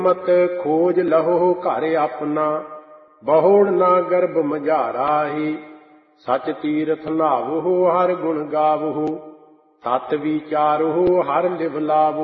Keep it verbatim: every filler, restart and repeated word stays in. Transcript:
ਮਤ ਖੋਜ ਲਹੋ ਘਰ ਆਪਣਾ, ਬਹੁੜ ਨਾ ਗਰਭ ਮਝਾਰਾਹੀ। ਸਚ ਤੀਰਥ ਨਾਵਹੁ ਹਰ ਗੁਣ ਗਾਵਹੁ, ਤਤ ਵਿਚਾਰਹੁ ਹਰ ਲਿਵ ਲਾਵਹੁ।